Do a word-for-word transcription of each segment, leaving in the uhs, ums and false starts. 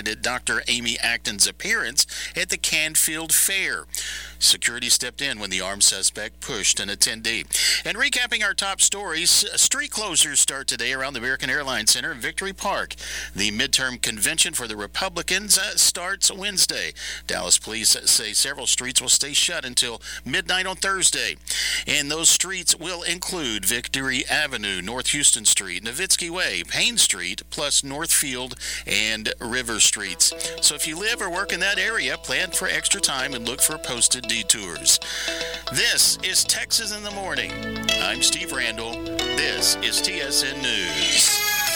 candidate Doctor Amy Acton's appearance at the Canfield Fair. Security stepped in when the armed suspect pushed an attendee. And recapping our top stories, street closures start today around the American Airlines Center in Victory Park. The midterm convention for the Republicans uh, starts Wednesday. Dallas police say several streets will stay shut until midnight on Thursday. And those streets will include Victory Avenue, North Houston Street, Nowitzki Way, Payne Street, plus Northfield and River Streets. So if you live or work in that area, plan for extra time and look for posted detours. This is Texas in the Morning. I'm Steve Randall. This is T S N News.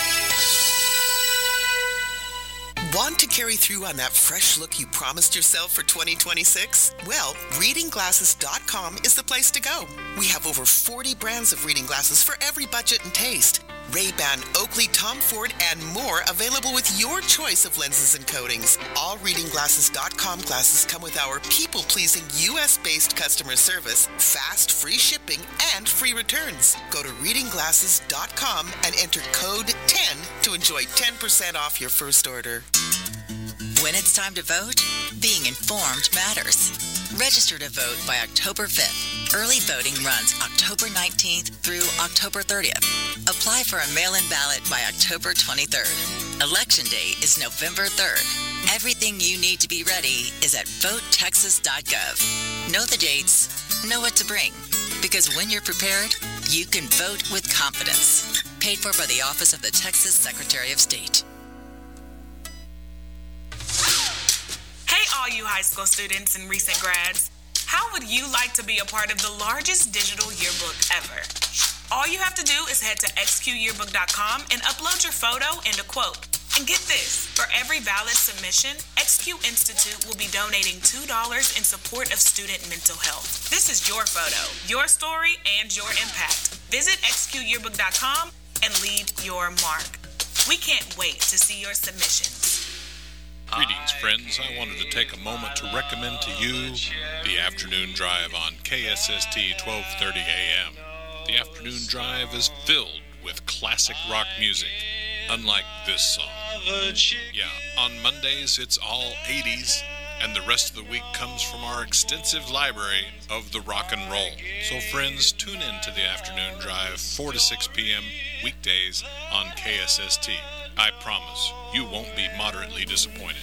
Want to carry through on that fresh look you promised yourself for twenty twenty-six? Well, reading glasses dot com is the place to go. We have over forty brands of reading glasses for every budget and taste. Ray-Ban, Oakley, Tom Ford, and more available with your choice of lenses and coatings. All reading glasses dot com glasses come with our people-pleasing U S-based customer service, fast, free shipping, and free returns. Go to reading glasses dot com and enter code ten to enjoy ten percent off your first order. When it's time to vote, being informed matters. Register to vote by October fifth. Early voting runs October nineteenth through October thirtieth. Apply for a mail-in ballot by October twenty-third. Election day is November third. Everything you need to be ready is at vote texas dot gov. Know the dates, know what to bring, because when you're prepared, you can vote with confidence. Paid for by the Office of the Texas Secretary of State. Hey, all you high school students and recent grads. How would you like to be a part of the largest digital yearbook ever? All you have to do is head to x q yearbook dot com and upload your photo and a quote. And get this, for every valid submission, X Q Institute will be donating two dollars in support of student mental health. This is your photo, your story, and your impact. Visit x q yearbook dot com and leave your mark. We can't wait to see your submissions. Greetings, friends. I wanted to take a moment to recommend to you the Afternoon Drive on K S S T twelve thirty A M. The Afternoon Drive is filled with classic rock music, unlike this song. Yeah, on Mondays it's all eighties, and the rest of the week comes from our extensive library of the rock and roll. So friends, tune in to the Afternoon Drive, four to six p.m. weekdays on K S S T. I promise you won't be moderately disappointed.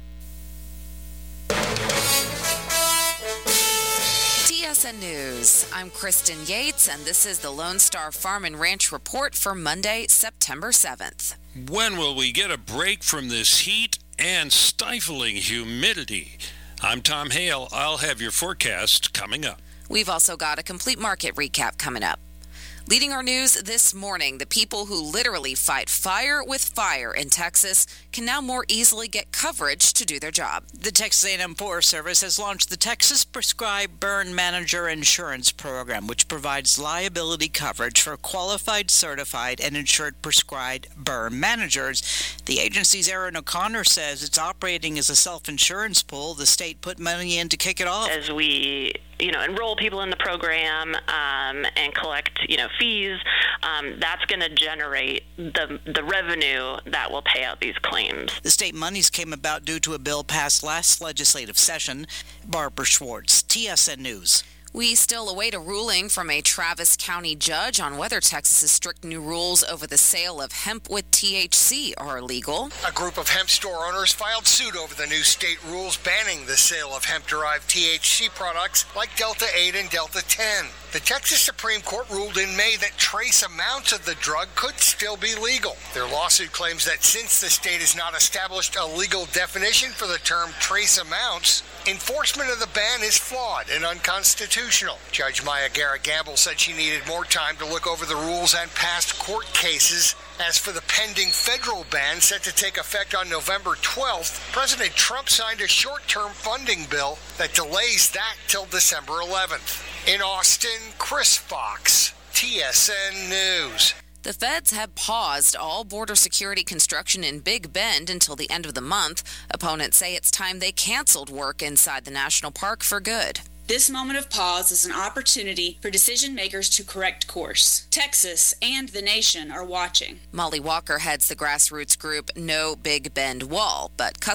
T S N News. I'm Kristen Yates, and this is the Lone Star Farm and Ranch Report for Monday, September seventh. When will we get a break from this heat and stifling humidity? I'm Tom Hale. I'll have your forecast coming up. We've also got a complete market recap coming up. Leading our news this morning, the people who literally fight fire with fire in Texas can now more easily get coverage to do their job. The Texas A and M Forest Service has launched the Texas Prescribed Burn Manager Insurance Program, which provides liability coverage for qualified, certified, and insured prescribed burn managers. The agency's Aaron O'Connor says it's operating as a self-insurance pool. The state put money in to kick it off. As we you know, enroll people in the program um, and collect, you know, fees, um, that's going to generate the the revenue that will pay out these claims. The state monies came about due to a bill passed last legislative session. Barbara Schwartz, T S N News. We still await a ruling from a Travis County judge on whether Texas's strict new rules over the sale of hemp with T H C are illegal. A group of hemp store owners filed suit over the new state rules banning the sale of hemp-derived T H C products like Delta eight and Delta ten. The Texas Supreme Court ruled in May that trace amounts of the drug could still be legal. Their lawsuit claims that since the state has not established a legal definition for the term trace amounts, enforcement of the ban is flawed and unconstitutional. Judge Maya Garrett-Gamble said she needed more time to look over the rules and past court cases. As for the pending federal ban set to take effect on November twelfth, President Trump signed a short-term funding bill that delays that till December eleventh. In Austin, Chris Fox, T S N News. The feds have paused all border security construction in Big Bend until the end of the month. Opponents say it's time they canceled work inside the national park for good. This moment of pause is an opportunity for decision makers to correct course. Texas and the nation are watching. Molly Walker heads the grassroots group No Big Bend Wall, but